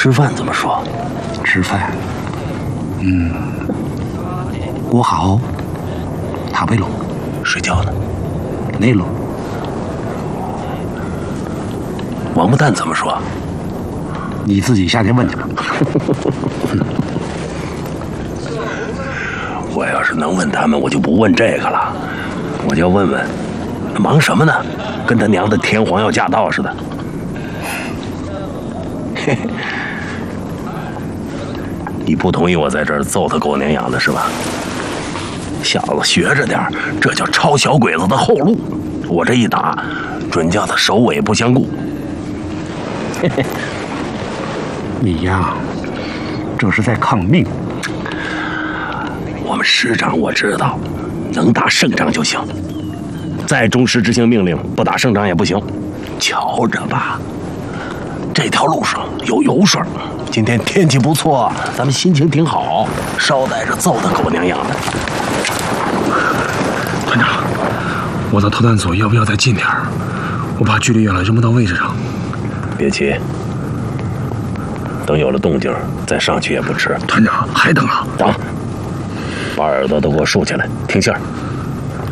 吃饭怎么说？ 吃饭，锅好，他背喽。 睡觉呢？ 累喽。 王八蛋怎么说？ 你自己下去问去吧。 我要是能问他们，我就不问这个了，我就要问问，忙什么呢？跟他娘的天皇要驾到似的。嘿嘿，你不同意我在这儿揍他狗娘养的是吧？小子学着点儿，这叫抄小鬼子的后路。我这一打，准叫他首尾不相顾。嘿嘿， 你呀，这是在抗命。 我们师长我知道，能打胜仗就行。再忠实执行命令，不打胜仗也不行。瞧着吧，这条路上有油水。今天天气不错，咱们心情挺好，捎带着揍他狗娘养的。 团长，我到投弹所要不要再近点儿？我怕距离远了扔不到位置上。 别急，等有了动静再上去也不迟。 团长，还等啊？ 等，把耳朵都给我竖起来，听信儿。